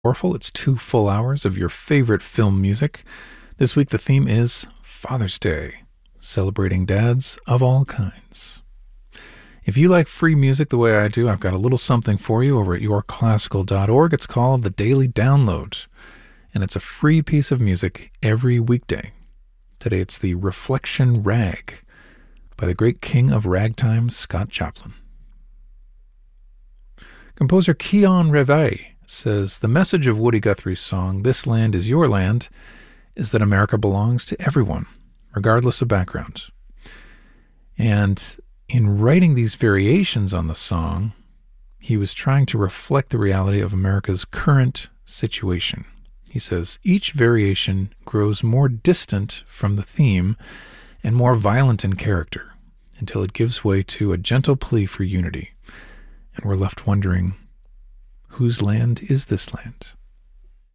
Powerful. It's 2 full hours of your favorite film music. This week the theme is Father's Day, celebrating dads of all kinds. If you like free music the way I do, I've got a little something for you over at yourclassical.org. It's called the Daily Download, and it's a free piece of music every weekday. Today it's the Reflection Rag by the great king of ragtime, Scott Joplin. Composer Keon Reveille says, the message of Woody Guthrie's song, This Land Is Your Land, is that America belongs to everyone, regardless of background. And in writing these variations on the song, he was trying to reflect the reality of America's current situation. He says, each variation grows more distant from the theme and more violent in character until it gives way to a gentle plea for unity. And we're left wondering, whose land is this land?